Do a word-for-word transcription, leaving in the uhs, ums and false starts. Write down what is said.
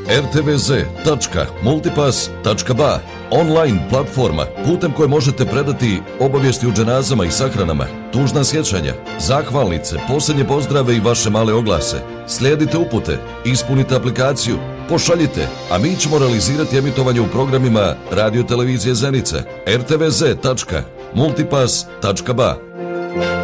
er te ve ze tačka multipass tačka ba, online platforma putem koje možete predati obavijesti o dženazama i sahranama, tužna sjećanja, zahvalnice, posljednje pozdrave i vaše male oglase. Slijedite upute, ispunite aplikaciju, pošaljite, a mi ćemo realizirati emitovanje u programima Radio Televizije Zenica. er te ve ze tačka multipass tačka ba.